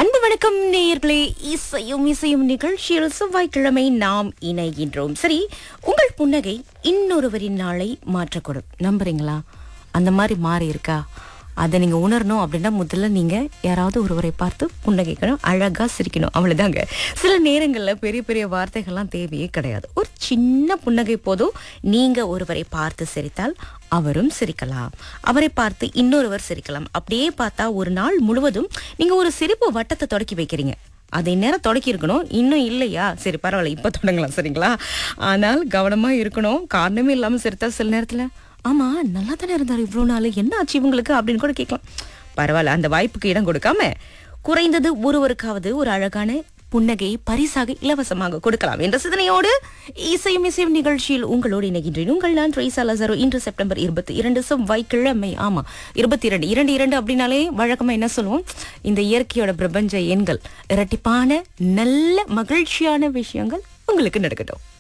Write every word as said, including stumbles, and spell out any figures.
அன்பு வணக்கம் நேயர்களே, இசையும் இசையும் நிகழ்ச்சியில் செவ்வாய்க்கிழமை நாம் இணைகின்றோம். சரி, உங்கள் புன்னகை இன்னொருவரின் நாளை மாற்றக்கூடும், நம்புறீங்களா? அந்த மாதிரி மாறி இருக்கா? அதை நீங்க உணரணும் அப்படின்னா முதல்ல நீங்க யாராவது ஒருவரை பார்த்து புன்னகைக்கணும், அழகா சிரிக்கணும், அவ்வளவுதாங்க. சில நேரங்கள்ல பெரிய பெரிய வார்த்தைகள்லாம் தேவையே கிடையாது. ஒரு சின்ன புன்னகை போதும். நீங்க ஒருவரை பார்த்து சிரித்தால் அவரும் சிரிக்கலாம், அவரை பார்த்து இன்னொருவர் சிரிக்கலாம். அப்படியே பார்த்தா ஒரு நாள் முழுவதும் நீங்க ஒரு சிரிப்பு வட்டத்தை தொடக்கி வைக்கிறீங்க. அதை நேரம் தொடக்கி இருக்கணும். இன்னும் இல்லையா? சரி, பரவாயில்ல, இப்ப தொடங்கலாம், சரிங்களா? ஆனால் கவனமா இருக்கணும். காரணமே இல்லாம சிரித்தா சில நேரத்துல ஆமா நல்லா தானே இருந்தாரு இவ்வளவு நாள், என்ன ஆச்சு இவங்களுக்கு அப்படின்னு கூட கேட்கலாம். பரவாயில்ல, அந்த வாய்ப்புக்கு இடம் கொடுக்காம குறைந்தது ஒருவருக்காவது ஒரு அழகான புன்னகையை பரிசாக இலவசமாக கொடுக்கலாம் என்ற சிந்தனையோடு இசையும் இசையும் நிகழ்ச்சியில் உங்களோடு இணைகின்றேன். உங்கள் நான் ட்ரேசா லசாரோ. இன்று செப்டம்பர் இருபத்தி இரண்டு செவ்வாய்க்கிழமை. ஆமா, இருபத்தி இரண்டு இரண்டு இரண்டு அப்படின்னாலே வழக்கமா என்ன சொல்லுவோம்? இந்த இயற்கையோட பிரபஞ்ச எண்கள் இரட்டிப்பான நல்ல மகிழ்ச்சியான விஷயங்கள் உங்களுக்கு நடக்கட்டும்.